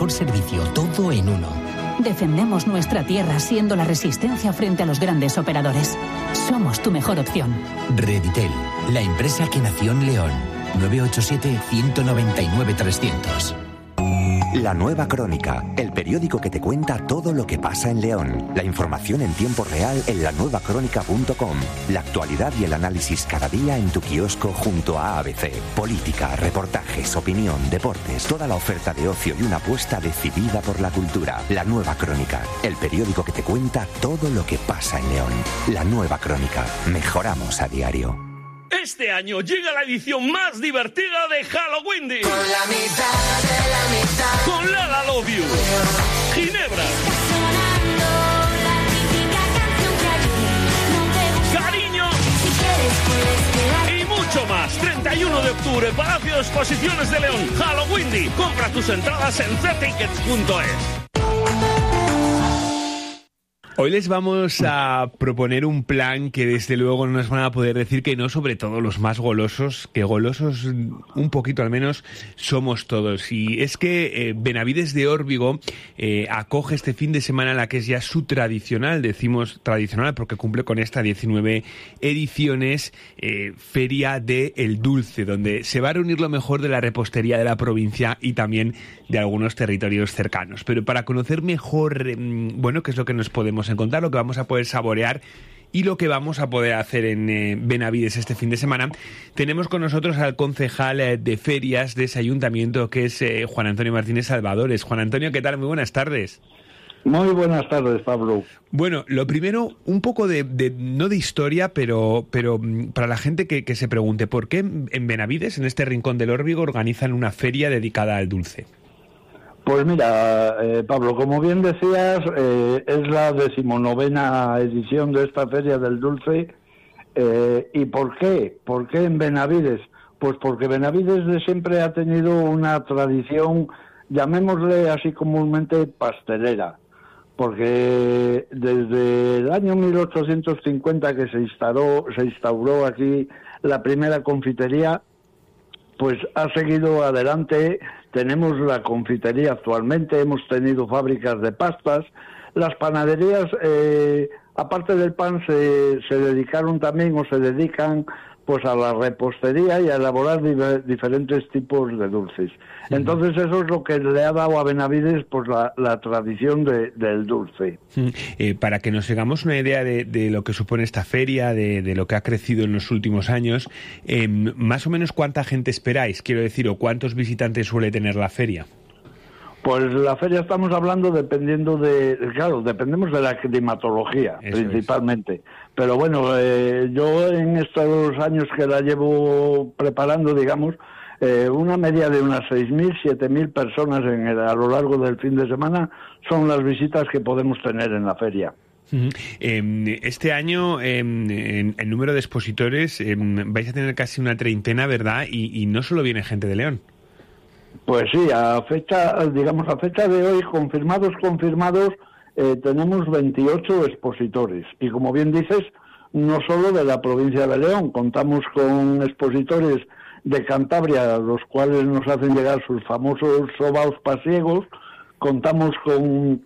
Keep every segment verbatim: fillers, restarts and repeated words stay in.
mejor servicio, todo en uno. Defendemos nuestra tierra siendo la resistencia frente a los grandes operadores. Somos tu mejor opción. Reditel, la empresa que nació en León. nueve ocho siete, uno nueve nueve, tres cero cero. La Nueva Crónica, el periódico que te cuenta todo lo que pasa en León. La información en tiempo real en la nueva crónica punto com. La actualidad y el análisis cada día en tu kiosco junto a A B C. Política, reportajes, opinión, deportes, toda la oferta de ocio y una apuesta decidida por la cultura. La Nueva Crónica, el periódico que te cuenta todo lo que pasa en León. La Nueva Crónica, mejoramos a diario. Este año llega la edición más divertida de Halloween. Con la mitad de la mitad. Con Lala Love You, Ginebra, Cariño y mucho más. treinta y uno de octubre, Palacio de Exposiciones de León. Halloween. Compra tus entradas en c tickets punto es. Hoy les vamos a proponer un plan que desde luego no nos van a poder decir que no, sobre todo los más golosos, que golosos un poquito al menos somos todos. Y es que eh, Benavides de Órbigo eh, acoge este fin de semana la que es ya su tradicional, decimos tradicional porque cumple con esta diecinueve ediciones, eh, Feria de El Dulce, donde se va a reunir lo mejor de la repostería de la provincia y también de algunos territorios cercanos. Pero para conocer mejor, eh, bueno, qué es lo que nos podemos encontrar, lo que vamos a poder saborear y lo que vamos a poder hacer en eh, Benavides este fin de semana, tenemos con nosotros al concejal eh, de ferias de ese ayuntamiento, que es eh, Juan Antonio Martínez Salvadores. Juan Antonio, ¿qué tal? Muy buenas tardes. Muy buenas tardes, Pablo. Bueno, lo primero, un poco de, de no de historia, pero pero para la gente que, que se pregunte, ¿por qué en Benavides, en este rincón del Órbigo, organizan una feria dedicada al dulce? Pues mira, eh, Pablo, como bien decías, eh, es la decimonovena edición de esta Feria del Dulce. Eh, ¿Y por qué? ¿Por qué en Benavides? Pues porque Benavides de siempre ha tenido una tradición, llamémosle así comúnmente, pastelera. Porque desde el año mil ochocientos cincuenta que se instauró, se instauró aquí la primera confitería, pues ha seguido adelante. Tenemos la confitería actualmente, hemos tenido fábricas de pastas. Las panaderías, eh, aparte del pan, se, se dedicaron también o se dedican pues a la repostería y a elaborar di- diferentes tipos de dulces. Entonces eso es lo que le ha dado a Benavides pues la, la tradición de, del dulce. Eh, para que nos hagamos una idea de, de lo que supone esta feria, de, de lo que ha crecido en los últimos años, eh, más o menos ¿cuánta gente esperáis? Quiero decir, ¿o cuántos visitantes suele tener la feria? Pues la feria estamos hablando dependiendo de, claro, dependemos de la climatología, eso principalmente. Es. Pero bueno, eh, yo en estos años que la llevo preparando, digamos, eh, una media de unas seis mil, siete mil personas en el, a lo largo del fin de semana son las visitas que podemos tener en la feria. Uh-huh. Eh, este año, eh, en, en número de expositores, eh, vais a tener casi una treintena, ¿verdad? Y, y no solo viene gente de León. Pues sí, a fecha, digamos, a fecha de hoy, confirmados, confirmados, eh, tenemos veintiocho expositores. Y como bien dices, no solo de la provincia de León, contamos con expositores de Cantabria, los cuales nos hacen llegar sus famosos sobaos pasiegos, contamos con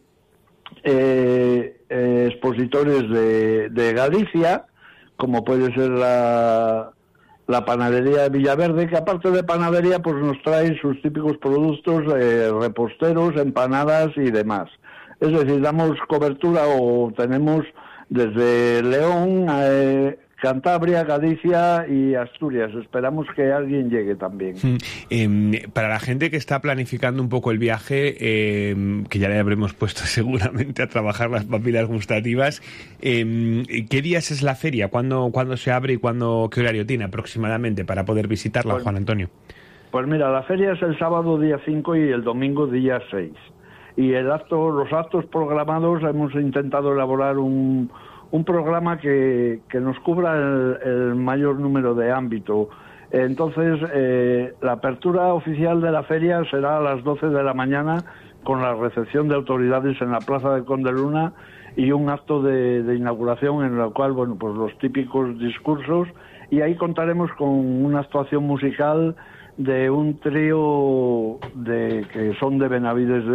eh, eh, expositores de, de Galicia, como puede ser la... la panadería de Villaverde, que aparte de panadería pues nos trae sus típicos productos, eh, reposteros, empanadas y demás. Es decir, damos cobertura o tenemos desde León, eh, Cantabria, Galicia y Asturias. Esperamos que alguien llegue también. Mm. Eh, para la gente que está planificando un poco el viaje, eh, que ya le habremos puesto seguramente a trabajar las papilas gustativas, eh, ¿qué días es la feria? ¿Cuándo, cuándo se abre y cuándo, qué horario tiene aproximadamente para poder visitarla, pues, Juan Antonio? Pues mira, la feria es el sábado día cinco y el domingo día seis. Y el acto, los actos programados hemos intentado elaborar un... un programa que, que nos cubra el, el mayor número de ámbitos. Entonces, eh, la apertura oficial de la feria será a las doce de la mañana con la recepción de autoridades en la Plaza de Conde Luna y un acto de, de inauguración en el cual, bueno, pues los típicos discursos, y ahí contaremos con una actuación musical de un trío de que son de Benavides de